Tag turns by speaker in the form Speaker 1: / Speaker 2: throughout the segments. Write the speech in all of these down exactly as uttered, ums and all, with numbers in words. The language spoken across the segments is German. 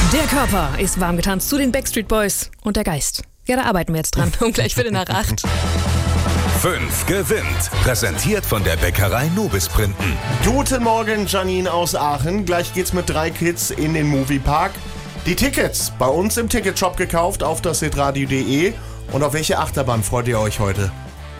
Speaker 1: Der Körper ist warm getanzt zu den Backstreet Boys und der Geist. Ja, da arbeiten wir jetzt dran. Und gleich Viertel nach acht.
Speaker 2: fünf gewinnt. Präsentiert von der Bäckerei Nobis Printen.
Speaker 3: Guten Morgen, Janine aus Aachen. Gleich geht's mit drei Kids in den Moviepark. Die Tickets bei uns im Ticketshop gekauft auf das hitradio punkt de. Und auf welche Achterbahn freut ihr euch heute?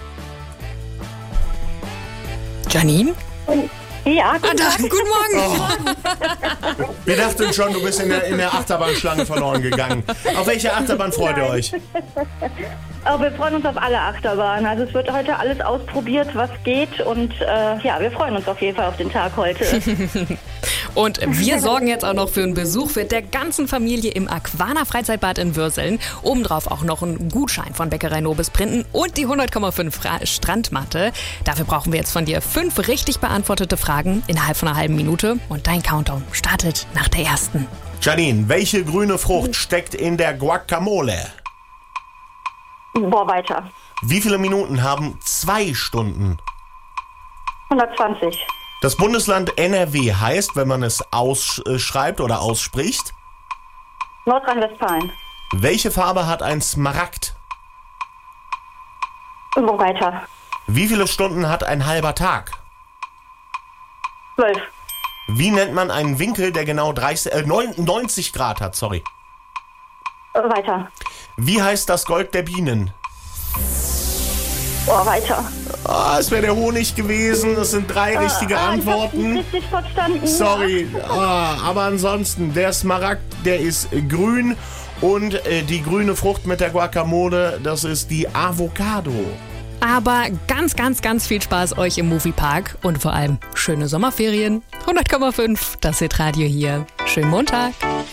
Speaker 1: Janine?
Speaker 4: Ja, guten,
Speaker 1: Ah, da, guten Morgen.
Speaker 3: Oh. Wir dachten schon, du bist in der, in der Achterbahnschlange verloren gegangen. Auf welche Achterbahn freut ihr euch?
Speaker 4: Oh, wir freuen uns auf alle Achterbahnen. Also es wird heute alles ausprobiert, was geht. Und äh, ja, wir freuen uns auf jeden Fall auf den Tag heute.
Speaker 1: Und wir sorgen jetzt auch noch für einen Besuch für der ganzen Familie im Aquana Freizeitbad in Würseln. Obendrauf auch noch einen Gutschein von Bäckerei Nobis Printen und die hundert Komma fünf Ra- Strandmatte. Dafür brauchen wir jetzt von dir fünf richtig beantwortete Fragen innerhalb von einer halben Minute. Und dein Countdown startet nach der ersten.
Speaker 3: Janine, welche grüne Frucht steckt in der Guacamole?
Speaker 4: Boah, weiter.
Speaker 3: Wie viele Minuten haben zwei Stunden?
Speaker 4: hundertzwanzig.
Speaker 3: Das Bundesland N R W heißt, wenn man es ausschreibt oder ausspricht.
Speaker 4: Nordrhein-Westfalen.
Speaker 3: Welche Farbe hat ein Smaragd?
Speaker 4: Irgendwo weiter.
Speaker 3: Wie viele Stunden hat ein halber Tag?
Speaker 4: zwölf.
Speaker 3: Wie nennt man einen Winkel, der genau dreißig, äh, neunzig Grad hat? Sorry.
Speaker 4: Weiter.
Speaker 3: Wie heißt das Gold der Bienen?
Speaker 4: Boah, weiter.
Speaker 3: Ah, es wäre der Honig gewesen. Das sind drei richtige
Speaker 4: ah,
Speaker 3: Antworten.
Speaker 4: Ich hab's nicht richtig verstanden.
Speaker 3: Sorry, ah, aber ansonsten, der Smaragd, der ist grün und äh, die grüne Frucht mit der Guacamole, das ist die Avocado.
Speaker 1: Aber ganz, ganz, ganz viel Spaß euch im Moviepark und vor allem schöne Sommerferien. hundert Komma fünf, das Hitradio hier. Schönen Montag.